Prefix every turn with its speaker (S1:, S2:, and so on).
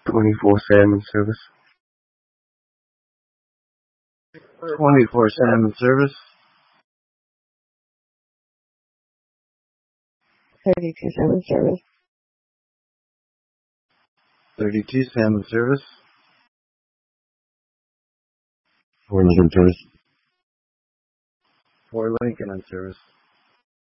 S1: 24 salmon service.
S2: 24 salmon service.
S3: 32 salmon service.
S2: 32 salmon service.
S1: 4 Lincoln service.
S2: 4 Lincoln on service.